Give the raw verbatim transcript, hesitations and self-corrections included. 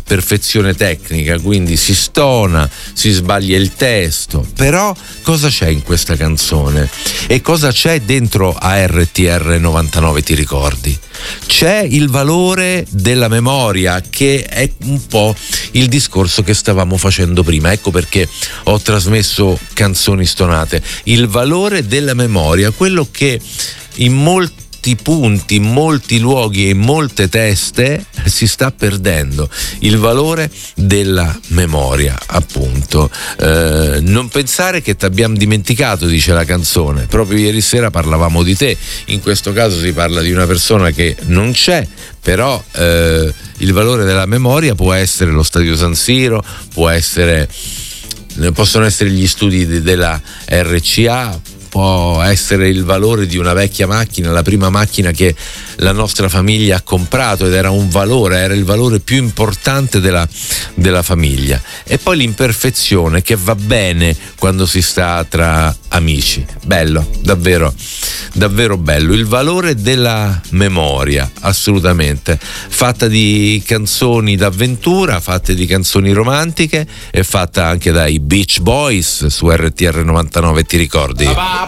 perfezione tecnica, quindi si stona, si sbaglia il testo, però cosa c'è in questa canzone e cosa c'è dentro A R T R novantanove, ti ricordi? C'è il valore della memoria, che è un po' il discorso che stavamo facendo prima. Ecco perché ho trasmesso Canzoni Stonate. Il valore della memoria, quello che in molti punti, in molti luoghi e in molte teste si sta perdendo, il valore della memoria, appunto. Eh, non pensare che ti abbiamo dimenticato, dice la canzone. Proprio ieri sera parlavamo di te, in questo caso si parla di una persona che non c'è, però eh, il valore della memoria può essere lo Stadio San Siro, può essere, possono essere gli studi de- della R C A, può essere il valore di una vecchia macchina, la prima macchina che la nostra famiglia ha comprato, ed era un valore, era il valore più importante della, della famiglia. E poi l'imperfezione, che va bene quando si sta tra amici. Bello, davvero, davvero bello. Il valore della memoria, assolutamente, fatta di canzoni d'avventura, fatte di canzoni romantiche e fatta anche dai Beach Boys su R T R novantanove, ti ricordi?